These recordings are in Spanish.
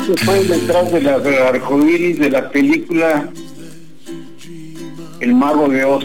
Este fue detrás de las arcoíris de la película El Mago de Oz.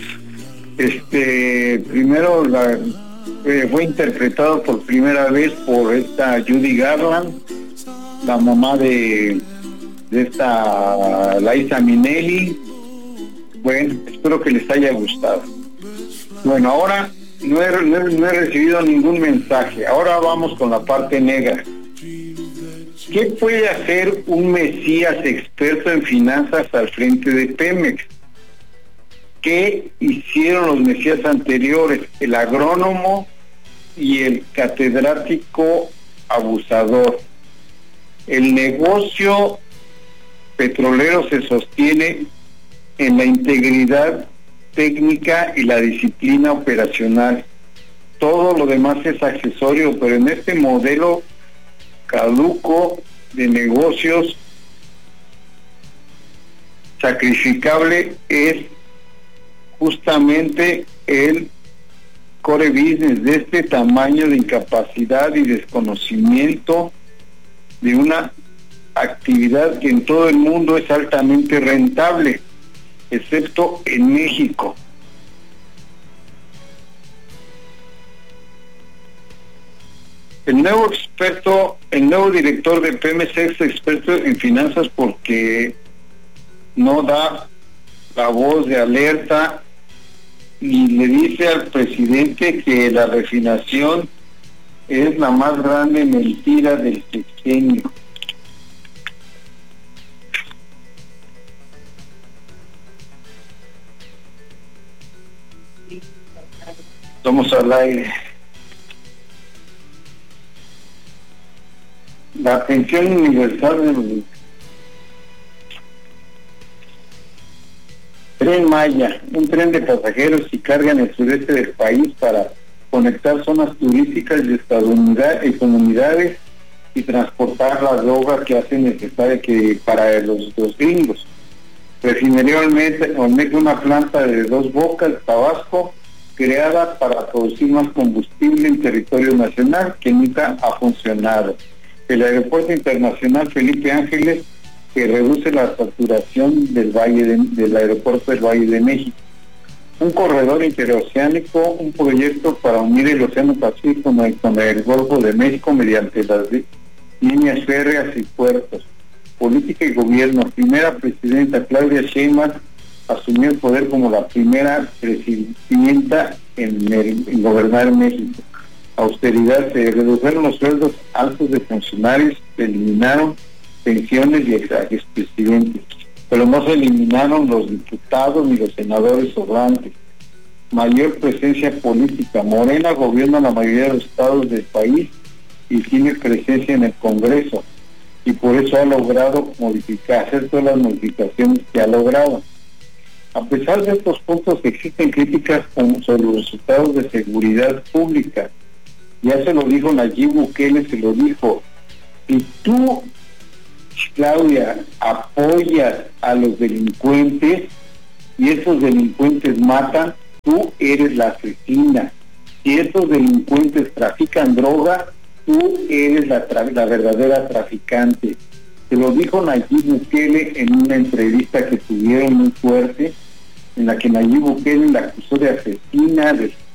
Primero fue interpretado por primera vez por esta Judy Garland, la mamá de esta Liza Minnelli. Bueno, espero que les haya gustado. Bueno, ahora no he recibido ningún mensaje. Ahora vamos con la parte negra. ¿Qué puede hacer un Mesías experto en finanzas al frente de Pemex? ¿Qué hicieron los Mesías anteriores? El agrónomo y el catedrático abusador. El negocio petrolero se sostiene en la integridad técnica y la disciplina operacional. Todo lo demás es accesorio, pero en este modelo caduco de negocios, sacrificable es justamente el core business. De este tamaño de incapacidad y desconocimiento de una actividad que en todo el mundo es altamente rentable, excepto en México. El nuevo director de Pemex es experto en finanzas porque no da la voz de alerta y le dice al presidente que la refinación es la más grande mentira del sexenio. Estamos al aire. La pensión universal del Tren Maya, un tren de pasajeros y carga en el sureste del país para conectar zonas turísticas y comunidades y transportar la droga que hace necesaria para los gringos. Refinería Olmeca, una planta de Dos Bocas, Tabasco, creada para producir más combustible en territorio nacional, que nunca ha funcionado. El Aeropuerto Internacional Felipe Ángeles, que reduce la saturación del aeropuerto del Valle de México. Un corredor interoceánico, un proyecto para unir el Océano Pacífico con el Golfo de México mediante las líneas férreas y puertos. Política y gobierno. Primera presidenta Claudia Sheinbaum asumió el poder como la primera presidenta en gobernar México. Austeridad. Se redujeron los sueldos altos de funcionarios, se eliminaron pensiones y expresidentes, pero no se eliminaron los diputados ni los senadores sobrantes. Mayor presencia política. Morena gobierna la mayoría de los estados del país y tiene presencia en el Congreso, y por eso ha logrado hacer todas las modificaciones que ha logrado. A pesar de estos puntos, existen críticas sobre los resultados de seguridad pública. Ya se lo dijo Nayib Bukele, se lo dijo. Si tú, Claudia, apoyas a los delincuentes y esos delincuentes matan, tú eres la asesina. Si esos delincuentes trafican droga, tú eres la verdadera traficante. Se lo dijo Nayib Bukele en una entrevista que tuvieron muy fuerte, en la que Nayib Bukele la acusó de asesina,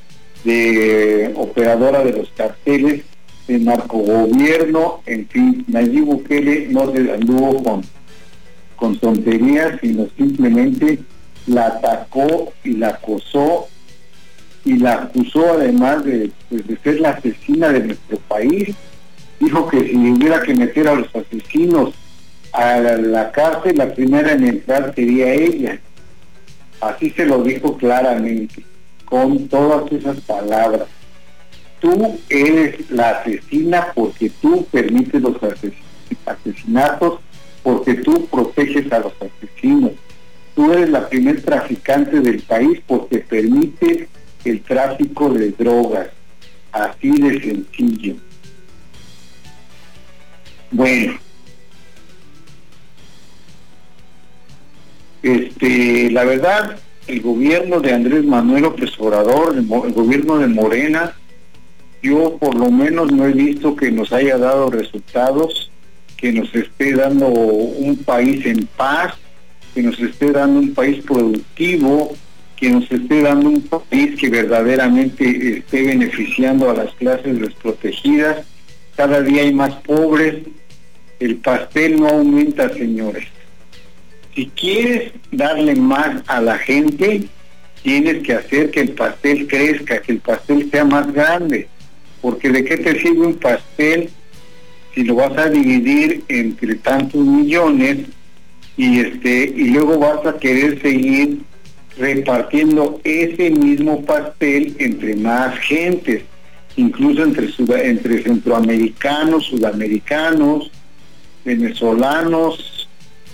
de operadora de los carteles, de narcogobierno, en fin. Nayib Bukele no se anduvo con tonterías, sino simplemente la atacó y la acosó y la acusó además de ser la asesina de nuestro país. Dijo que si hubiera que meter a los asesinos a la cárcel, la primera en entrar sería ella. Así se lo dijo claramente, con todas esas palabras. Tú eres la asesina porque tú permites los asesinatos, porque tú proteges a los asesinos. Tú eres la primer traficante del país porque permites el tráfico de drogas. Así de sencillo. Bueno, la verdad, el gobierno de Andrés Manuel López Obrador, el gobierno de Morena, yo por lo menos no he visto que nos haya dado resultados que nos esté dando un país en paz, que nos esté dando un país productivo, que nos esté dando un país que verdaderamente esté beneficiando a las clases desprotegidas. Cada día hay más pobres, el pastel no aumenta, señores. Si quieres darle más a la gente, tienes que hacer que el pastel crezca, que el pastel sea más grande, porque ¿de qué te sirve un pastel si lo vas a dividir entre tantos millones y luego vas a querer seguir repartiendo ese mismo pastel entre más gentes, incluso entre centroamericanos, sudamericanos, venezolanos,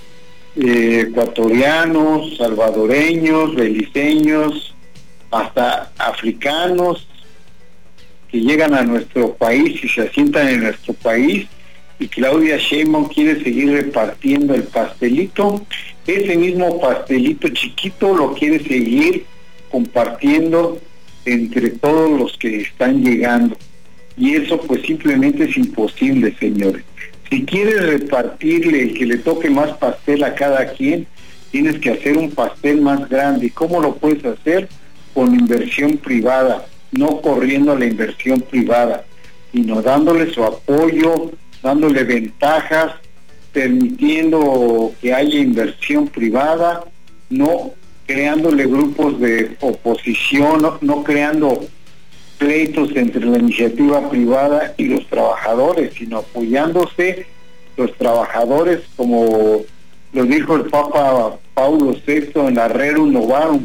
ecuatorianos, salvadoreños, beliceños, hasta africanos que llegan a nuestro país y se asientan en nuestro país, y Claudia Sheinbaum quiere seguir repartiendo el pastelito. Ese mismo pastelito chiquito lo quiere seguir compartiendo entre todos los que están llegando, y eso pues simplemente es imposible, señores. Si quieres repartirle el que le toque más pastel a cada quien, tienes que hacer un pastel más grande. ¿Y cómo lo puedes hacer? Con inversión privada, no corriendo a la inversión privada, sino dándole su apoyo, dándole ventajas, permitiendo que haya inversión privada, no creándole grupos de oposición, no creando pleitos entre la iniciativa privada y los trabajadores, sino apoyándose los trabajadores, como lo dijo el Papa Paulo VI en la Rerum Novarum.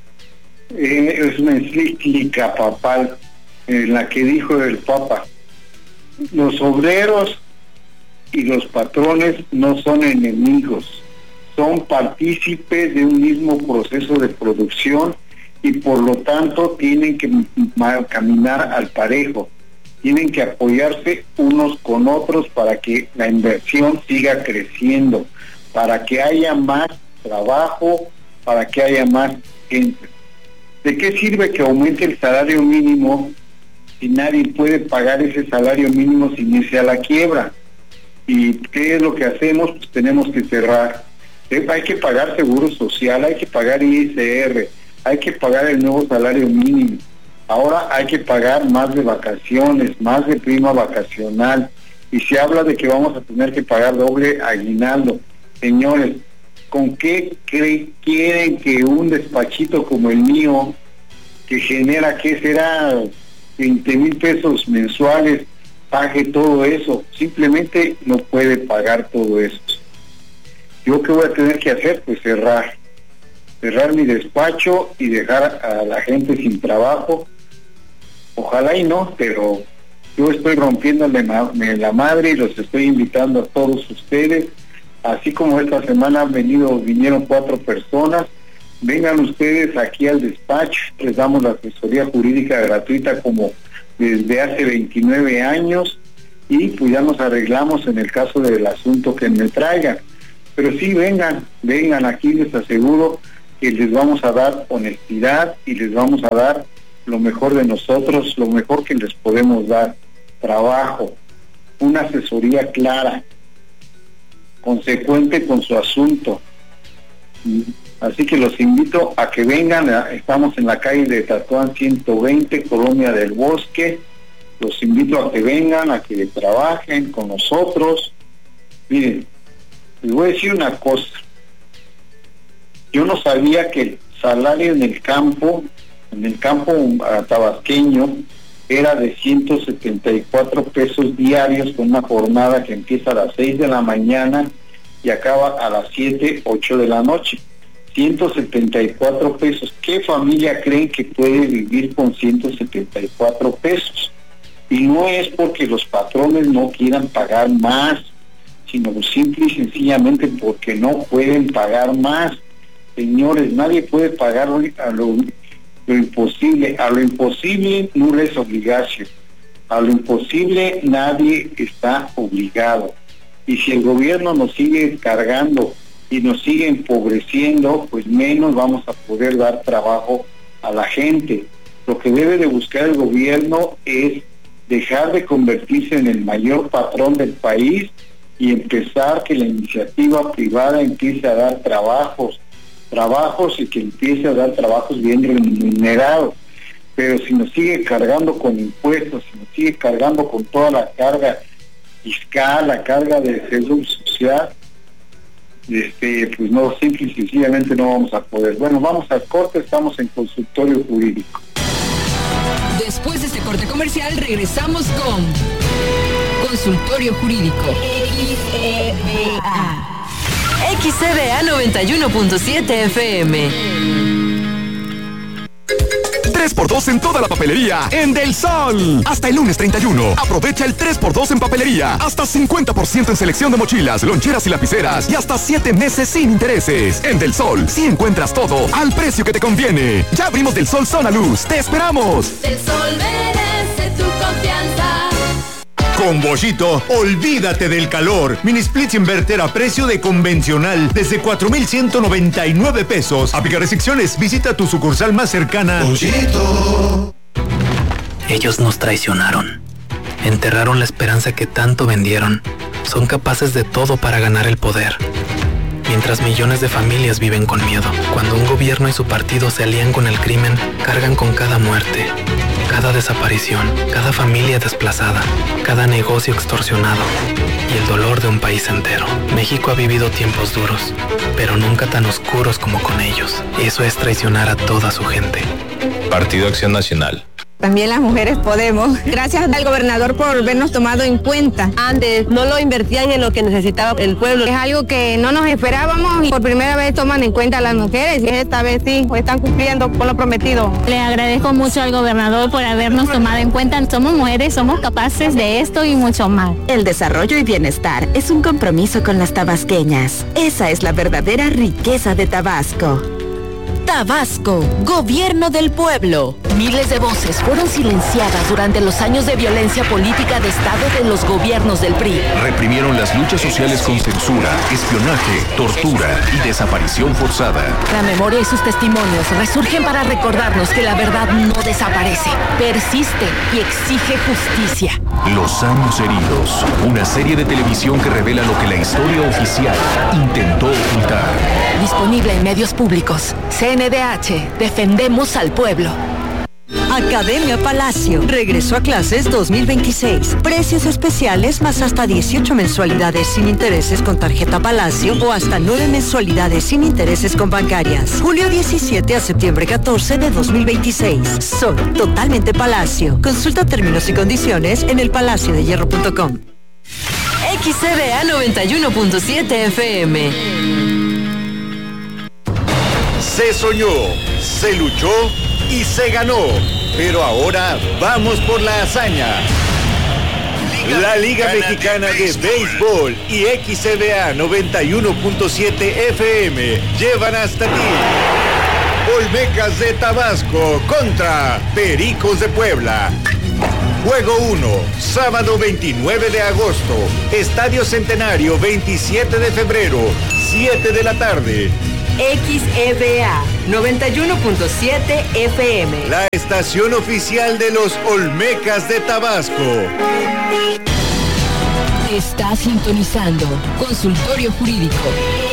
Es una encíclica papal en la que dijo el Papa: los obreros y los patrones no son enemigos, son partícipes de un mismo proceso de producción, y por lo tanto tienen que caminar al parejo, tienen que apoyarse unos con otros para que la inversión siga creciendo, para que haya más trabajo, para que haya más gente. ¿De qué sirve que aumente el salario mínimo si nadie puede pagar ese salario mínimo sin irse a la quiebra? ¿Y qué es lo que hacemos? Pues tenemos que cerrar. Hay que pagar seguro social, hay que pagar ISR, hay que pagar el nuevo salario mínimo. Ahora hay que pagar más de vacaciones, más de prima vacacional, y se habla de que vamos a tener que pagar doble aguinaldo. Señores, ¿con qué quieren que un despachito como el mío, que genera, ¿qué será? 20,000 pesos mensuales, pague todo eso? Simplemente no puede pagar todo eso. ¿Yo qué voy a tener que hacer? Pues cerrar mi despacho y dejar a la gente sin trabajo. Ojalá y no, pero yo estoy rompiéndole la madre y los estoy invitando a todos ustedes, así como esta semana vinieron 4 personas. Vengan ustedes aquí al despacho, les damos la asesoría jurídica gratuita como desde hace 29 años, y pues ya nos arreglamos en el caso del asunto que me traigan. Pero sí, vengan aquí, les aseguro que les vamos a dar honestidad y les vamos a dar lo mejor de nosotros, lo mejor que les podemos dar: trabajo, una asesoría clara, consecuente con su asunto. Así que los invito a que vengan. Estamos en la calle de Tatuán 120, Colonia del Bosque. Los invito a que vengan, a que trabajen con nosotros. Miren, les voy a decir una cosa. Yo no sabía que el salario en el campo tabasqueño, era de 174 pesos diarios, con una jornada que empieza a las 6 de la mañana y acaba a las 7, 8 de la noche. 174 pesos. ¿Qué familia creen que puede vivir con 174 pesos? Y no es porque los patrones no quieran pagar más, sino simple y sencillamente porque no pueden pagar más. Señores, nadie puede pagar a lo imposible. A lo imposible no es obligación. A lo imposible nadie está obligado. Y si el gobierno nos sigue cargando y nos sigue empobreciendo, pues menos vamos a poder dar trabajo a la gente. Lo que debe de buscar el gobierno es dejar de convertirse en el mayor patrón del país y empezar que la iniciativa privada empiece a dar trabajos y que empiece a dar trabajos bien remunerados. Pero si nos sigue cargando con impuestos, si nos sigue cargando con toda la carga fiscal, la carga de seguro social, pues no, simple y sencillamente no vamos a poder. Bueno, vamos al corte, estamos en Consultorio Jurídico. Después de este corte comercial regresamos con Consultorio Jurídico. XCBA 91.7 FM. 3x2 en toda la papelería en Del Sol. Hasta el lunes 31. Aprovecha el 3x2 en papelería. Hasta 50% en selección de mochilas, loncheras y lapiceras. Y hasta 7 meses sin intereses. En Del Sol, sí encuentras todo al precio que te conviene. Ya abrimos Del Sol Zona Luz. ¡Te esperamos! Del Sol merece tu confianza. Con Boschito, olvídate del calor. Mini splits inverter a precio de convencional desde 4,199 pesos. Aplica restricciones. Visita tu sucursal más cercana. Boschito. Ellos nos traicionaron. Enterraron la esperanza que tanto vendieron. Son capaces de todo para ganar el poder. Mientras millones de familias viven con miedo. Cuando un gobierno y su partido se alían con el crimen, cargan con cada muerte, cada desaparición, cada familia desplazada, cada negocio extorsionado y el dolor de un país entero. México ha vivido tiempos duros, pero nunca tan oscuros como con ellos. Eso es traicionar a toda su gente. Partido Acción Nacional. También las mujeres podemos. Gracias al gobernador por habernos tomado en cuenta. Antes no lo invertían en lo que necesitaba el pueblo. Es algo que no nos esperábamos y por primera vez toman en cuenta a las mujeres y esta vez sí, están cumpliendo con lo prometido. Le agradezco mucho al gobernador por habernos tomado en cuenta. Somos mujeres, somos capaces de esto y mucho más. El desarrollo y bienestar es un compromiso con las tabasqueñas. Esa es la verdadera riqueza de Tabasco. Tabasco, Gobierno del Pueblo. Miles de voces fueron silenciadas durante los años de violencia política de Estado de los gobiernos del PRI. Reprimieron las luchas sociales con censura, espionaje, tortura y desaparición forzada. La memoria y sus testimonios resurgen para recordarnos que la verdad no desaparece, persiste y exige justicia. Los años heridos, una serie de televisión que revela lo que la historia oficial intentó ocultar. Disponible en medios públicos. CNDH, defendemos al pueblo. Academia Palacio regresó a clases 2026. Precios especiales más hasta 18 mensualidades sin intereses con tarjeta Palacio o hasta 9 mensualidades sin intereses con bancarias. Julio 17 a septiembre 14 de 2026. Son totalmente Palacio. Consulta términos y condiciones en elpalaciodehierro.com. XCBA 91.7 FM. Se soñó, se luchó y se ganó. Pero ahora vamos por la hazaña. La Liga Mexicana de Béisbol y XCBA 91.7 FM llevan hasta ti Olmecas de Tabasco contra Pericos de Puebla. Juego 1, sábado 29 de agosto, Estadio Centenario 27 de febrero, 7 de la tarde. XEBA 91.7 FM. La estación oficial de los Olmecas de Tabasco. Está sintonizando Consultorio Jurídico.